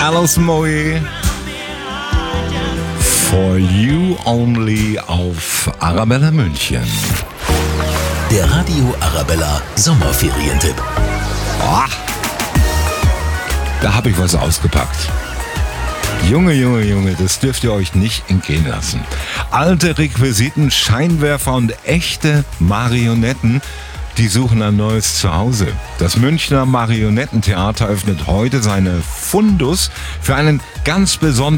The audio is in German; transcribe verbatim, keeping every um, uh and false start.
Alison Moe. For You Only auf Arabella München. Der Radio Arabella Sommerferientipp. Oh, da habe ich was ausgepackt. Junge, Junge, Junge, das dürft ihr euch nicht entgehen lassen. Alte Requisiten, Scheinwerfer und echte Marionetten, die suchen ein neues Zuhause. Das Münchner Marionettentheater öffnet heute seine Fundus für einen ganz besonderen